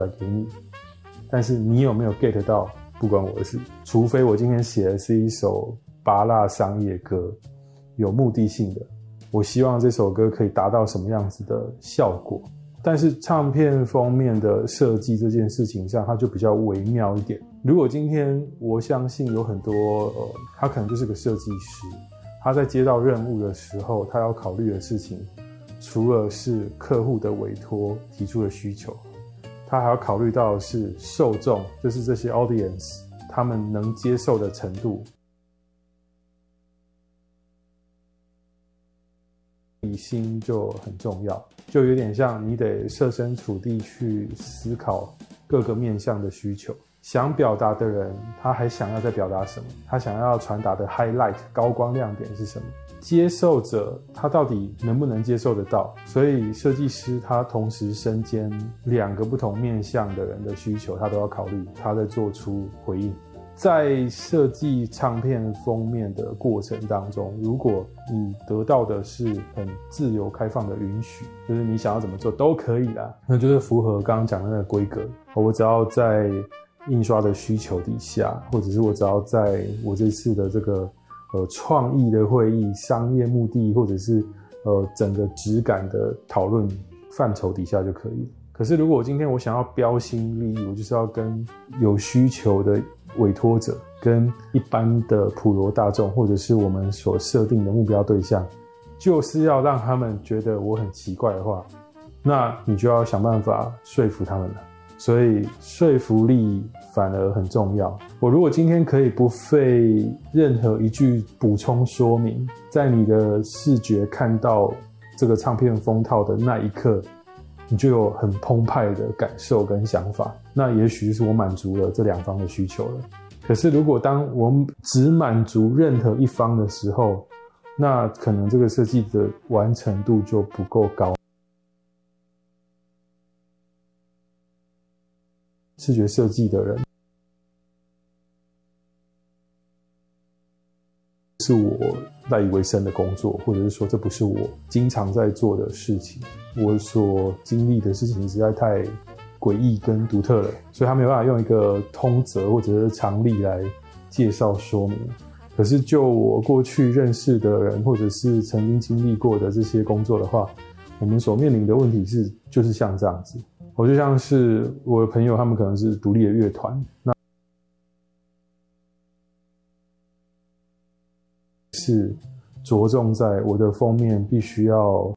给你，但是你有没有 get 到不关我的事。除非我今天写的是一首芭乐商业歌，有目的性的，我希望这首歌可以达到什么样子的效果。但是唱片封面的设计这件事情上，它就比较微妙一点。如果今天我相信有很多他可能就是个设计师，他在接到任务的时候，他要考虑的事情，除了是客户的委托提出的需求，他还要考虑到的是受众，就是这些 audience 他们能接受的程度。理心就很重要，就有点像你得设身处地去思考各个面向的需求。想表达的人，他还想要再表达什么？他想要传达的 highlight 高光亮点是什么？接受者他到底能不能接受得到？所以设计师他同时身兼两个不同面向的人的需求，他都要考虑，他在做出回应。在设计唱片封面的过程当中，如果你得到的是很自由开放的允许，就是你想要怎么做都可以啦，那就是符合刚刚讲的那个规格。我只要在印刷的需求底下，或者是我只要在我这次的这个创意的会议、商业目的，或者是整个质感的讨论范畴底下就可以了。可是如果今天我想要标新立异，我就是要跟有需求的委托者跟一般的普罗大众，或者是我们所设定的目标对象，就是要让他们觉得我很奇怪的话，那你就要想办法说服他们了。所以说服力反而很重要。我如果今天可以不费任何一句补充说明，在你的视觉看到这个唱片封套的那一刻，你就有很澎湃的感受跟想法，那也许就是我满足了这两方的需求了。可是如果当我只满足任何一方的时候，那可能这个设计的完成度就不够高。视觉设计的人是我赖以为生的工作，或者是说这不是我经常在做的事情，我所经历的事情实在太诡异跟独特了，所以他没有办法用一个通则或者是常例来介绍说明。可是就我过去认识的人，或者是曾经经历过的这些工作的话，我们所面临的问题就是像这样子。我就像是我的朋友，他们可能是独立的乐团，那是着重在我的封面必须要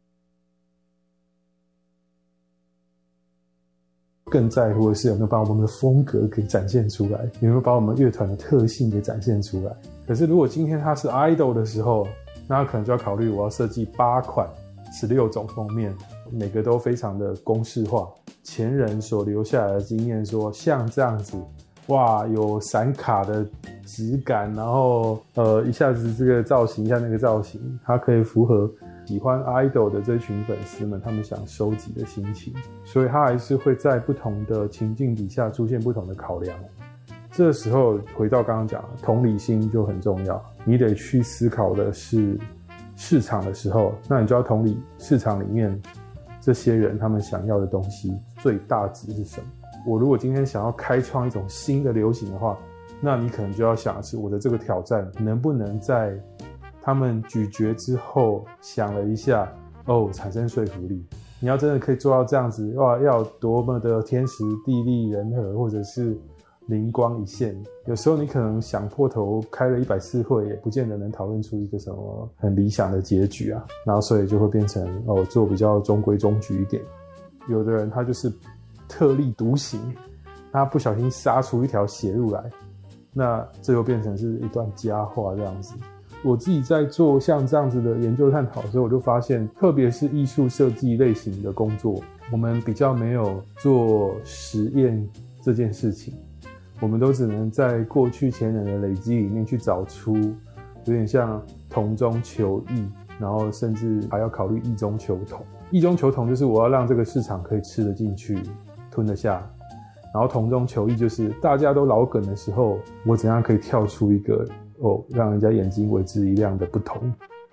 更在乎的是有没有把我们的风格给展现出来，有没有把我们乐团的特性给展现出来。可是如果今天他是 idol 的时候，那他可能就要考虑我要设计8款16种封面，每个都非常的公式化。前人所留下来的经验说，像这样子，哇，有闪卡的质感，然后一下子这个造型，一下那个造型，它可以符合喜欢 idol 的这群粉丝们他们想收集的心情，所以它还是会在不同的情境底下出现不同的考量。这时候回到刚刚讲的同理心就很重要，你得去思考的是市场的时候，那你就要同理市场里面这些人他们想要的东西最大值是什么。我如果今天想要开创一种新的流行的话，那你可能就要想的是我的这个挑战能不能在他们咀嚼之后想了一下，产生说服力。你要真的可以做到这样子，哇，要多么的天时地利人和，或者是灵光一现。有时候你可能想破头开了100次会，也不见得能讨论出一个什么很理想的结局啊。然后所以就会变成做比较中规中矩一点。有的人他就是特立独行，他不小心杀出一条血路来，那这又变成是一段佳话这样子。我自己在做像这样子的研究探讨的时候，我就发现特别是艺术设计类型的工作，我们比较没有做实验这件事情，我们都只能在过去前人的累积里面去找出有点像同中求异，然后甚至还要考虑异中求同。异中求同就是我要让这个市场可以吃得进去吞得下，然后同中求异就是大家都老梗的时候，我怎样可以跳出一个让人家眼睛为之一亮的不同。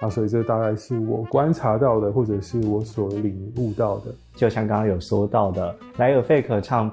所以这大概是我观察到的，或者是我所领悟到的。 就像刚刚有说到的，莱尔费克唱